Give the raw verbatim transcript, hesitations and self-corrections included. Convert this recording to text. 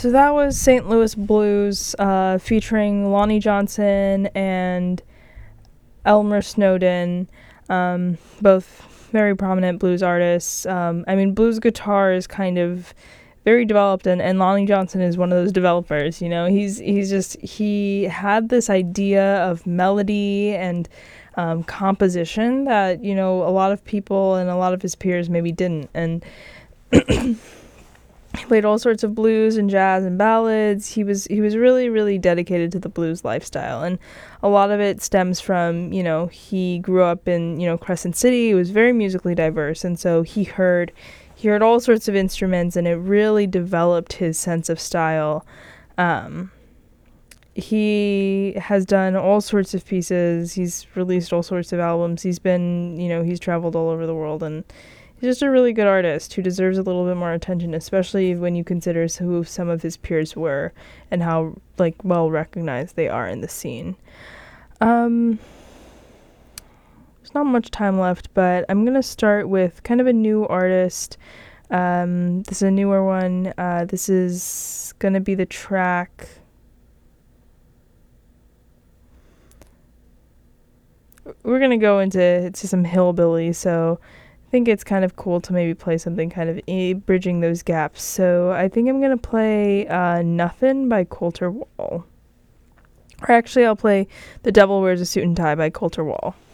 So that was Saint Louis Blues, uh, featuring Lonnie Johnson and Elmer Snowden, um, both very prominent blues artists. Um, I mean, blues guitar is kind of very developed, and, and Lonnie Johnson is one of those developers. You know, he's he's just he had this idea of melody and um, composition that, you know, a lot of people and a lot of his peers maybe didn't, and he played all sorts of blues and jazz and ballads. He was he was really, really dedicated to the blues lifestyle, and a lot of it stems from, you know, he grew up in, you know, Crescent City. It was very musically diverse, and so he heard he heard all sorts of instruments, and it really developed his sense of style. Um, he has done all sorts of pieces. He's released all sorts of albums. He's been, you know, he's traveled all over the world, and he's just a really good artist who deserves a little bit more attention, especially when you consider who some of his peers were and how, like, well recognized they are in the scene. Um, there's not much time left, but I'm gonna start with kind of a new artist. Um, this is a newer one. Uh, this is gonna be the track. We're gonna go into to some hillbilly, so I think it's kind of cool to maybe play something kind of e- bridging those gaps. So I think I'm going to play uh, Nothing by Colter Wall. Or actually, I'll play The Devil Wears a Suit and Tie by Colter Wall.